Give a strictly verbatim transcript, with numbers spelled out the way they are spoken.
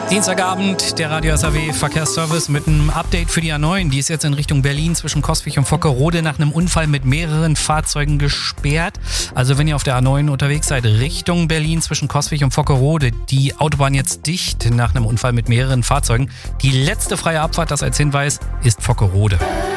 Dienstagabend, der Radio S A W Verkehrsservice mit einem Update für die A neun. Die ist jetzt in Richtung Berlin zwischen Coswig und Vockerode nach einem Unfall mit mehreren Fahrzeugen gesperrt. Also wenn ihr auf der A neun unterwegs seid, Richtung Berlin zwischen Coswig und Vockerode, die Autobahn jetzt dicht nach einem Unfall mit mehreren Fahrzeugen. Die letzte freie Abfahrt, das als Hinweis, ist Vockerode.